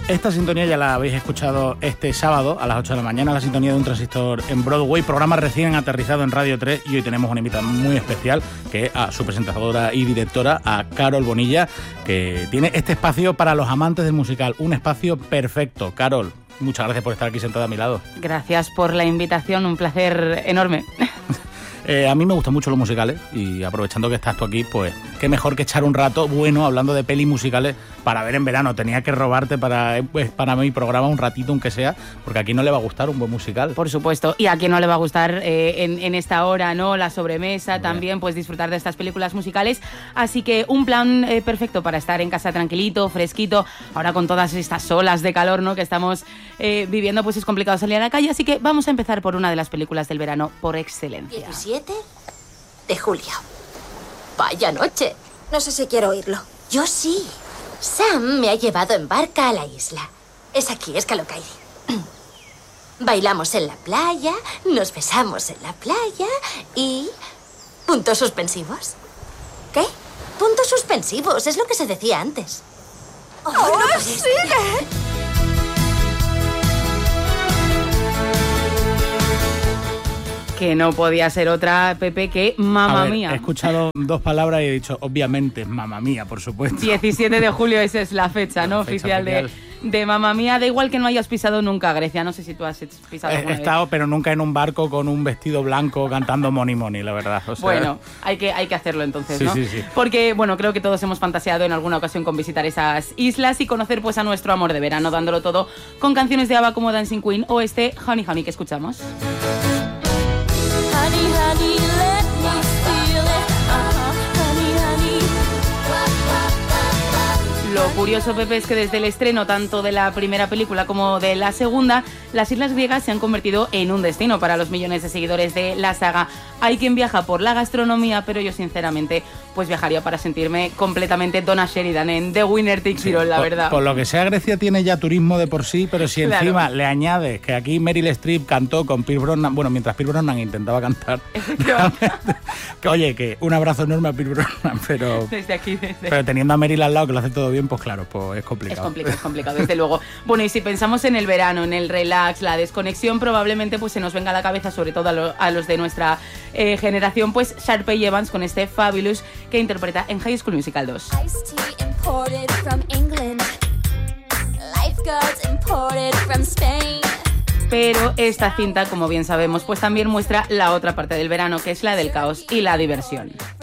Esta sintonía ya la habéis escuchado este sábado a las 8 de la mañana, la sintonía de Un Transistor en Broadway, programa recién aterrizado en Radio 3, y hoy tenemos una invitada muy especial, que es a su presentadora y directora, a Carol Bonilla, que tiene este espacio para los amantes del musical, un espacio perfecto. Carol, muchas gracias por estar aquí sentada a mi lado. Gracias por la invitación, un placer enorme. A mí me gustan mucho los musicales y aprovechando que estás tú aquí, pues qué mejor que echar un rato bueno hablando de pelis musicales para ver en verano. Tenía que robarte para mi programa un ratito, aunque sea, porque aquí no le va a gustar un buen musical. Por supuesto, y a quien no le va a gustar en esta hora, ¿no? La sobremesa, también pues disfrutar de estas películas musicales. Así que un plan perfecto para estar en casa tranquilito, fresquito. Ahora con todas estas olas de calor, ¿no?, que estamos viviendo, pues es complicado salir a la calle. Así que vamos a empezar por una de las películas del verano por excelencia. 17 de julio. Vaya noche. No sé si quiero oírlo. Yo sí. Sam me ha llevado en barca a la isla. Es aquí, es Calocairi. Bailamos en la playa, nos besamos en la playa y... ¿puntos suspensivos? ¿Qué? Puntos suspensivos, es lo que se decía antes. ¡Oh, no sigue! Que no podía ser otra, Pepe, que Mamma Mía. He escuchado dos palabras y he dicho, obviamente, Mamma Mía, por supuesto. 17 de julio, esa es la fecha, ¿no? Oficial de Mamma Mía. Da igual que no hayas pisado nunca Grecia, no sé si tú has pisado alguna vez. He estado, pero nunca en un barco con un vestido blanco cantando Money Money, la verdad. O sea... Bueno, hay que hacerlo entonces, sí, ¿no? Sí. Porque, bueno, creo que todos hemos fantaseado en alguna ocasión con visitar esas islas y conocer pues a nuestro amor de verano, dándolo todo con canciones de ABBA como Dancing Queen o este Honey Honey que escuchamos. Honey, honey, let me feel it. Honey, honey. Lo curioso, Pepe, es que desde el estreno tanto de la primera película como de la segunda, las islas griegas se han convertido en un destino para los millones de seguidores de la saga. Hay quien viaja por la gastronomía, pero yo sinceramente pues viajaría para sentirme completamente Donna Sheridan en The Winner Takes It All, la verdad. Por lo que sea, Grecia tiene ya turismo de por sí, pero si encima Claro. le añades que aquí Meryl Streep cantó con Pierce Brosnan, bueno, mientras Pierce Brosnan intentaba cantar, que oye, que un abrazo enorme a Pierce Brosnan, pero teniendo a Meryl al lado que lo hace todo bien, pues claro, pues es complicado. Es complicado, desde luego. Bueno, y si pensamos en el verano, en el relax, la desconexión, probablemente pues se nos venga a la cabeza, sobre todo a los de nuestra generación, pues Sharpay Evans con este Fabulous que interpreta en High School Musical 2. Iced tea imported from England. Lifeguards imported from Spain. Pero esta cinta, como bien sabemos, pues también muestra la otra parte del verano, que es la del caos y la diversión.